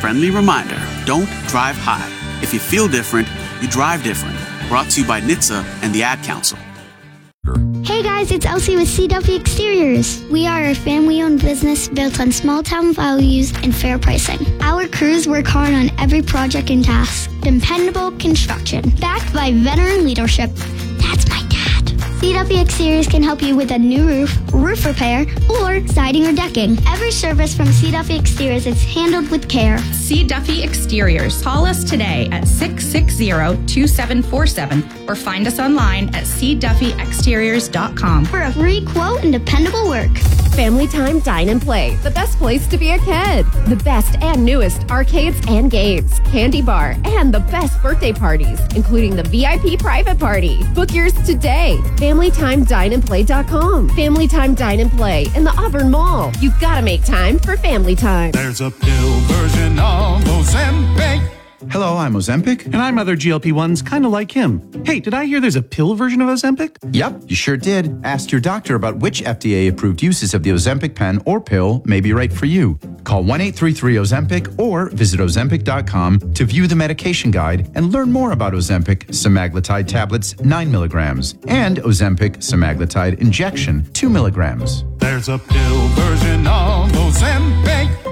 friendly reminder, don't drive high. If you feel different, you drive different. Brought to you by NHTSA and the Ad Council. Hey guys, it's Elsie with CW Exteriors. We are a family-owned business built on small-town values and fair pricing. Our crews work hard on every project and task. Dependable construction, backed by veteran leadership. That's my dad. CW Exteriors can help you with a new roof repair, or siding or decking. Every service from CW Exteriors is handled with care. C. Duffy Exteriors. Call us today at 660-2747 or find us online at cduffyexteriors.com for a free quote and dependable work. Family Time Dine and Play, the best place to be a kid. The best and newest arcades and games, candy bar, and the best birthday parties, including the VIP private party. Book yours today. FamilyTimeDineAndPlay.com. Family Time Dine and Play in the Auburn Mall. You've got to make time for family time. There's a pill version of Ozempic. Hello, I'm Ozempic. And I'm other GLP-1s kind of like him. Hey, did I hear there's a pill version of Ozempic? Yep, you sure did. Ask your doctor about which FDA-approved uses of the Ozempic pen or pill may be right for you. Call 1-833-OZEMPIC or visit Ozempic.com to view the medication guide and learn more about Ozempic semaglutide tablets 9 milligrams and Ozempic semaglutide injection 2 milligrams. There's a pill version of Ozempic.